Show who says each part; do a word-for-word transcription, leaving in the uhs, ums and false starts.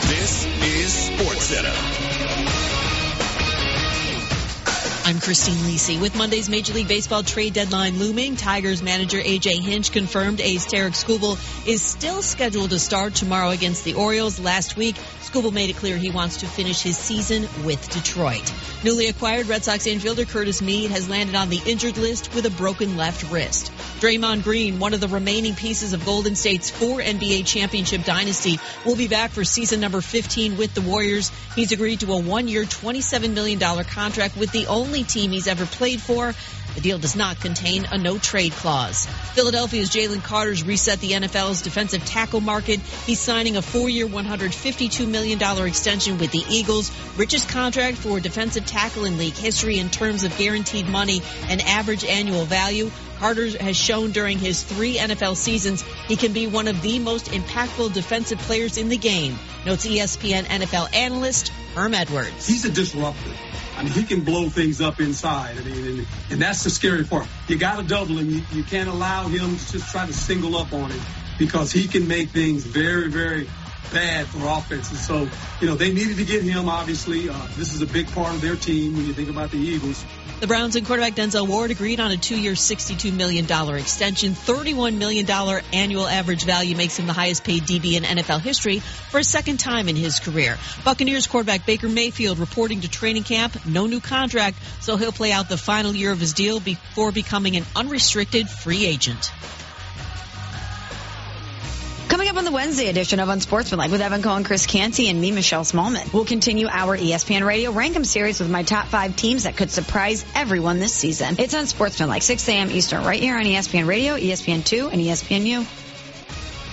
Speaker 1: This is SportsCenter.
Speaker 2: I'm Christine Lisi. With Monday's Major League Baseball trade deadline looming, Tigers manager A J Hinch confirmed A's Tarek Skubal is still scheduled to start tomorrow against the Orioles. Last week, Skubal made it clear he wants to finish his season with Detroit. Newly acquired Red Sox infielder Curtis Mead has landed on the injured list with a broken left wrist. Draymond Green, one of the remaining pieces of Golden State's four N B A championship dynasty, will be back for season number fifteen with the Warriors. He's agreed to a one-year, twenty-seven million dollars contract with the only team he's ever played for. The deal does not contain a no-trade clause. Philadelphia's Jalen Carter's reset the N F L's defensive tackle market. He's signing a four-year, one hundred fifty-two million dollars extension with the Eagles, richest contract for a defensive tackle in league history in terms of guaranteed money and average annual value. Carter has shown during his three N F L seasons he can be one of the most impactful defensive players in the game, notes E S P N N F L analyst Herm Edwards.
Speaker 3: He's a disruptor. I mean, he can blow things up inside. I mean, and, and that's the scary part. You got to double him. You, you can't allow him to just try to single up on him because he can make things very, very bad for offenses. So, you know, they needed to get him, obviously. Uh, this is a big part of their team when you think about the Eagles.
Speaker 2: The Browns and quarterback Denzel Ward agreed on a two-year, sixty-two million dollars extension. thirty-one million dollars annual average value makes him the highest-paid D B in N F L history for a second time in his career. Buccaneers quarterback Baker Mayfield reporting to training camp. No new contract, so he'll play out the final year of his deal before becoming an unrestricted free agent.
Speaker 4: Coming up on the Wednesday edition of Unsportsmanlike with Evan Cohen, Chris Canty, and me, Michelle Smallman. We'll continue our E S P N Radio Rank 'em series with my top five teams that could surprise everyone this season. It's Unsportsmanlike, six a.m. Eastern, right here on E S P N Radio, E S P N two, and E S P N U.